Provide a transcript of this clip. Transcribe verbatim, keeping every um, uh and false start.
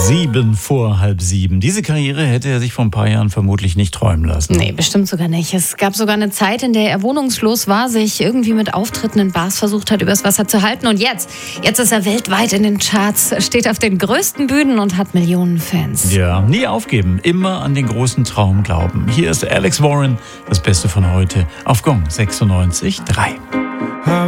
Sieben vor halb sieben. Diese Karriere hätte er sich vor ein paar Jahren vermutlich nicht träumen lassen. Nee, bestimmt sogar nicht. Es gab sogar eine Zeit, in der er wohnungslos war, sich irgendwie mit Auftritten in Bars versucht hat, übers Wasser zu halten. Und jetzt, jetzt ist er weltweit in den Charts, steht auf den größten Bühnen und hat Millionen Fans. Ja, nie aufgeben, immer an den großen Traum glauben. Hier ist Alex Warren, das Beste von heute, auf Gong sechsundneunzig Komma drei.